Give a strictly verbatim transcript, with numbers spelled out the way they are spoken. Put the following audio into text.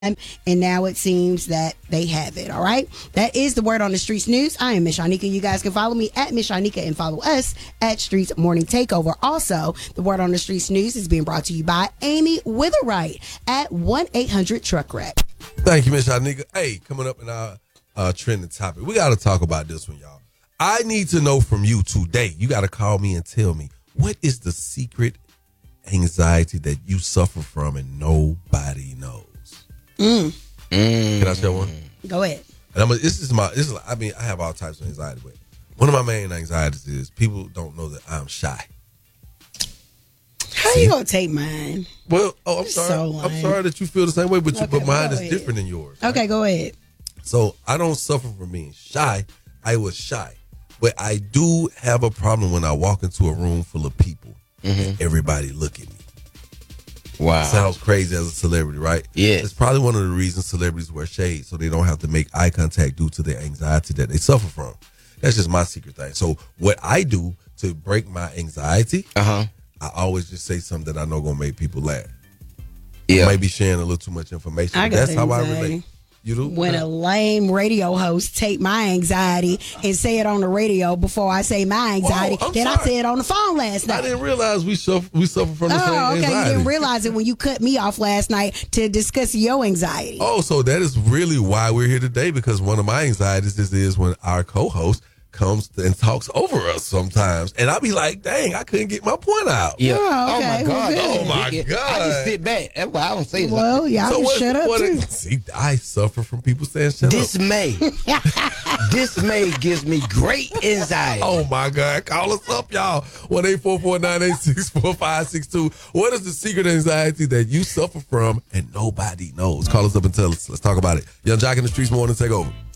and now it seems that they have it. All right, that is the Word on the Streets news. I am Miss Shanika. You guys can follow me at Miss Shanika and follow us at Streets Morning Takeover. Also, the Word on the Streets news is being brought to you by Amy Witherite at one eight hundred truck wreck. Thank you, Miss Shanika. Hey, coming up in our uh, trending topic, we got to talk about this one, y'all. I need to know from you today. You got to call me and tell me, what is the secret anxiety that you suffer from and nobody knows? Mm. Can I share one? Go ahead. And I'm a, this is my. This is. I mean, I have all types of anxiety, but one of my main anxieties is people don't know that I'm shy. How See? you gonna take mine? Well, oh, I'm sorry. So I'm sorry that you feel the same way, but you, Okay, but mine go is ahead. different than yours. Right? Okay, go ahead. So I don't suffer from being shy. I was shy, but I do have a problem when I walk into a room full of people Mm-hmm. and everybody look at me. Wow. Sounds crazy as a celebrity, right? Yeah. It's probably one of the reasons celebrities wear shades, so they don't have to make eye contact due to their anxiety that they suffer from. That's just my secret thing. So what I do to break my anxiety, Uh-huh. I always just say something that I know gonna make people laugh. Yeah. I might be sharing a little too much information. I But got that's how I anxiety. relate. You do? When a lame radio host take my anxiety and say it on the radio before I say my anxiety, Whoa, I'm then I sorry. said it on the phone last night. I didn't realize we suffer we suffer from the same Oh, okay. anxiety. You didn't realize it when you cut me off last night to discuss your anxiety. Oh, so that is really why we're here today, because one of my anxieties is, is when our co-host comes and talks over us sometimes. And I'll be like, dang, I couldn't get my point out. Yeah. Oh, Oh, okay. my God. Well, good. Oh, my Yeah. God. I just sit back. That's why I don't say it. Well, y'all So can what- shut up what- too. See, I suffer from people saying shut up. Dismay. Dismay gives me great anxiety. Oh, my God. Call us up, y'all. one eight four four nine eight six four five six two. What is the secret anxiety that you suffer from and nobody knows? Call us up and tell us. Let's talk about it. Young Jock in the Streets Morning Takeover.